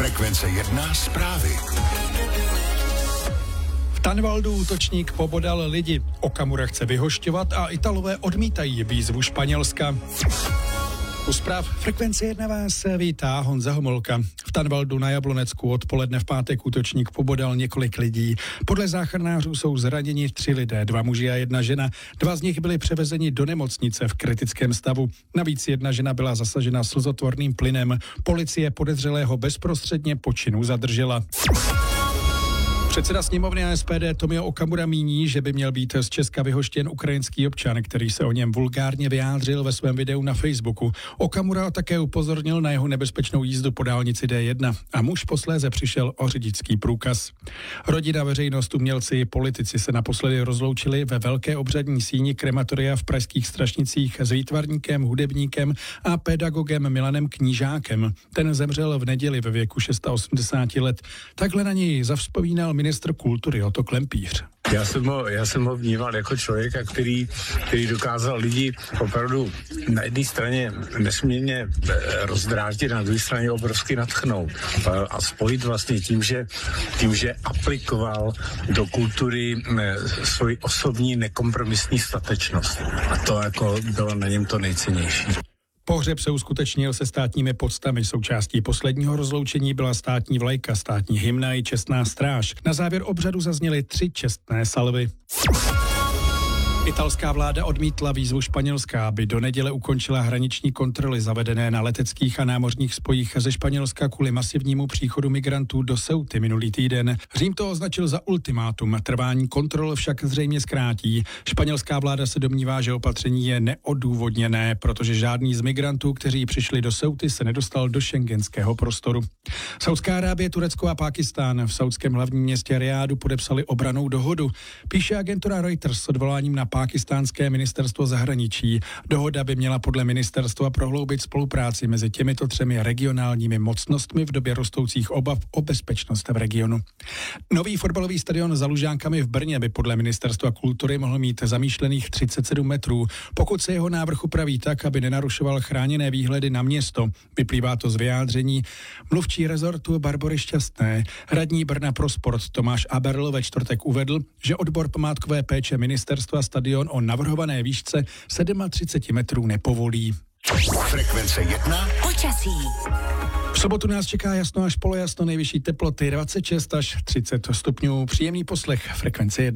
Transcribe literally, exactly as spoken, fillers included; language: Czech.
Frekvence jedna zprávy. V Tanvaldu útočník pobodal lidi. Okamura chce vyhošťovat a Italové odmítají výzvu Španělska. U zpráv Frekvence jedna vás vítá Honza Homolka. V Tanvaldu na Jablonecku odpoledne v pátek útočník pobodal několik lidí. Podle záchranářů jsou zraněni tři lidé, dva muži a jedna žena. Dva z nich byli převezeni do nemocnice v kritickém stavu. Navíc jedna žena byla zasažena slzotvorným plynem. Policie podezřelého bezprostředně po činu zadržela. Předseda sněmovny a S P D Tomio Okamura míní, že by měl být z Česka vyhoštěn ukrajinský občan, který se o něm vulgárně vyjádřil ve svém videu na Facebooku. Okamura také upozornil na jeho nebezpečnou jízdu po dálnici D jedna a muž posléze přišel o řidičský průkaz. Rodina, veřejnost, umělci i politici se naposledy rozloučili ve velké obřadní síni krematoria v pražských Strašnicích s výtvarníkem, hudebníkem a pedagogem Milanem Knížákem. Ten zemřel v neděli ve věku osmdesáti šesti let. Takhle na něj zavzpomínal ministr kultury Otto Klempíř. Já jsem ho, já jsem ho vnímal jako člověka, který, který dokázal lidi opravdu na jedné straně nesmírně rozdráždit, na druhé straně obrovsky nadchnout a spojit vlastně tím, že, tím, že aplikoval do kultury svoji osobní nekompromisní statečnost. A to jako bylo na něm to nejcennější. Pohřeb se uskutečnil se státními poctami. Součástí posledního rozloučení byla státní vlajka, státní hymna i čestná stráž. Na závěr obřadu zazněly tři čestné salvy. Italská vláda odmítla výzvu Španělska, aby do neděle ukončila hraniční kontroly zavedené na leteckých a námořních spojích ze Španělska kvůli masivnímu příchodu migrantů do Ceuty minulý týden. Řím to označil za ultimátum, trvání kontrol však zřejmě zkrátí. Španělská vláda se domnívá, že opatření je neodůvodněné, protože žádný z migrantů, kteří přišli do Ceuty, se nedostal do schengenského prostoru. Saudská Arábie, Turecko a Pákistán v saudském hlavním městě Riádu podepsali obrannou dohodu. Píše agentura Reuters s odvoláním na pákistánské ministerstvo zahraničí. Dohoda by měla podle ministerstva prohloubit spolupráci mezi těmito třemi regionálními mocnostmi v době rostoucích obav o bezpečnost v regionu. Nový fotbalový stadion za Lužánkami v Brně by podle ministerstva kultury mohl mít zamýšlených třicet sedm metrů, pokud se jeho návrh upraví tak, aby nenarušoval chráněné výhledy na město. Vyplývá to z vyjádření mluvčí rezortu Barbory Šťastné. Radní Brna pro sport Tomáš Aberl ve čtvrtek uvedl, že odbor památkové péče ministerstva stadion o navrhované výšce třicet sedm metrů nepovolí. Frekvence jedna. Počasí. V sobotu nás čeká jasno až polojasno, nejvyšší teploty dvacet šest až třicet stupňů. Příjemný poslech Frekvence jedna.